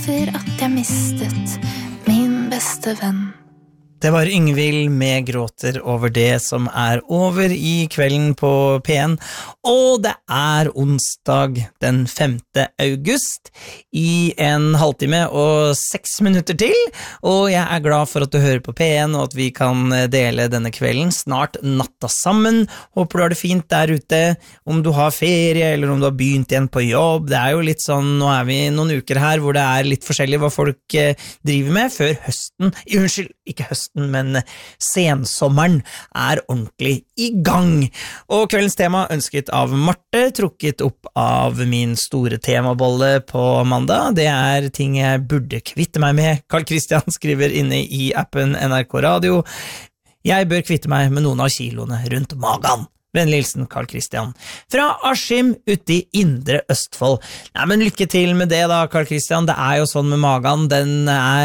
etter at jeg mistet min beste venn. Det var Yngvild med Gråter over det som over I kvelden på P1, og det onsdag den 5. august I en halvtime og 6 minutter til, og jeg glad for at du hører på P1 og at vi kan dele denne kvelden, snart natta sammen. Håper du har det fint der ute, om du har ferie eller om du har begynt igjen på jobb. Det jo litt sånn, nå vi noen uker her hvor det litt forskjellig hva folk driver med før høsten, unnskyld, ikke høsten, men sensommeren ordentlig I gang. Og kveldens tema ønsket av Marte, trukket opp av min store temabolle på mandag. Det ting jeg burde kvitte meg med. Carl Christian skriver inne I appen NRK Radio. Jeg bør kvitte meg med noen av kiloene rundt magen. Vennlig hilsen, Carl Christian. Fra Askim ute I Indre Østfold. Nei, men lykke til med det da, Carl Christian. Det jo sånn med magen, den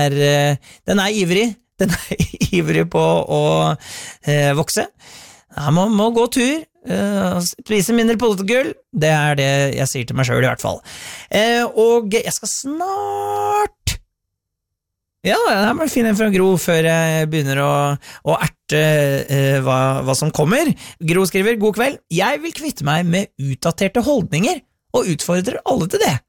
ivrig. Den ivrig på å vokse. Man må gå tur, spise mindre potetgull. Det det jeg sier til meg selv I hvert fall. Og jeg skal snart... Ja, jeg må finne en fra Gro før jeg begynner å erte hva som kommer. Gro skriver, god kveld. Jeg vil kvitte meg med utdaterte holdninger og utfordrer alle til det.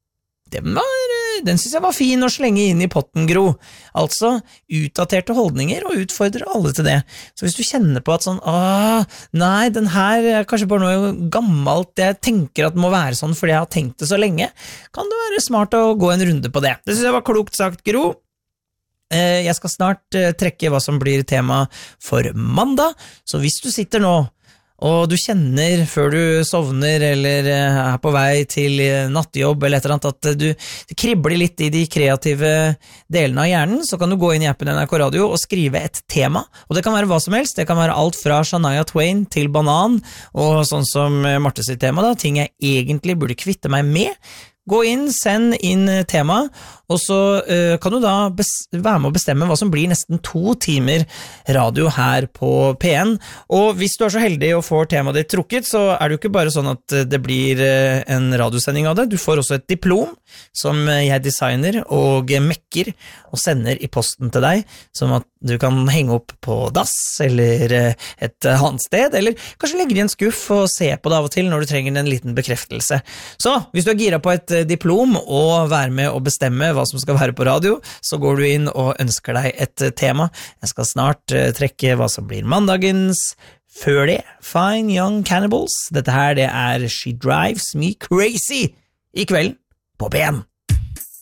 Den synes jeg var fin å slenge inn I potten, Gro. Altså, utdaterte holdninger og utfordrer alle til det. Så hvis du kjenner på at sånn, nei, den her kanskje bare noe gammelt, jeg tenker at det må være sånn fordi jeg har tenkt det så lenge, kan det være smart å gå en runde på det. Det synes jeg var klokt sagt, Gro. Jeg skal snart trekke hva som blir tema for mandag, så hvis du sitter nå, og du kjenner før du sovner eller på vei til nattjobb eller et eller annet at du kribler litt I de kreative delene av hjernen, så kan du gå inn I appen NRK Radio og skrive et tema, og det kan være hva som helst, det kan være alt fra Shania Twain til banan, og sånn som Marte sitt tema da, ting jeg egentlig burde kvitte meg med. Gå inn, send inn tema, og så kan du da være med å bestemme hva som blir nesten 2 timer radio her på P1. Og hvis du så heldig og får temaet ditt trukket, så det jo ikke bare sånn at det blir en radiosending av det. Du får også et diplom som jeg designer og mekker og sender I posten til deg, som at du kan henge opp på dass eller et annet sted, eller kanskje legge I en skuff og se på det av og til når du trenger en liten bekreftelse. Så hvis du gira på et diplom og være med å bestemme hva som skal være på radio, så går du inn og ønsker deg et tema. Jeg skal snart trekke hva som blir mandagens. Før det, Fine Young Cannibals. Dette her, det She Drives Me Crazy I kvelden på P1.